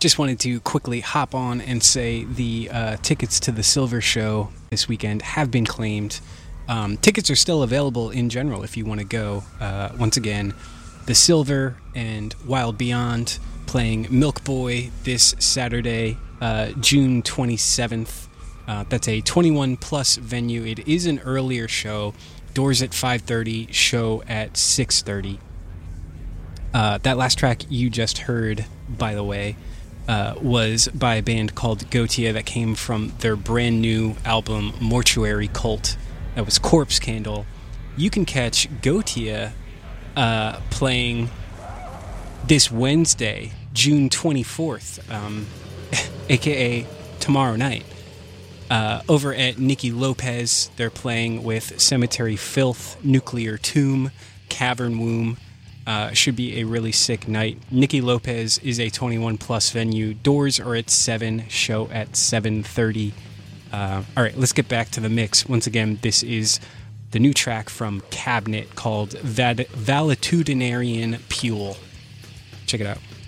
Just wanted to quickly hop on and say the tickets to the Silver Show this weekend have been claimed. Tickets are still available in general if you want to go. Once again, the Silver and Wild Beyond playing Milk Boy this Saturday, June 27th. That's a 21-plus venue. It is an earlier show. Doors at 5:30, show at 6:30. That last track you just heard, by the way, was by a band called Gotia that came from their brand new album Mortuary Cult. That was Corpse Candle. You can catch Gotia playing this Wednesday, June 24th, aka tomorrow night, over at Nikki Lopez. They're playing with Cemetery Filth, Nuclear Tomb, Cavern Womb. Should be a really sick night. Nikki Lopez is a 21-plus venue. Doors are at 7, show at 7:30. All right, let's get back to the mix. Once again, this is the new track from Cabinet called Valetudinarian Pule. Check it out.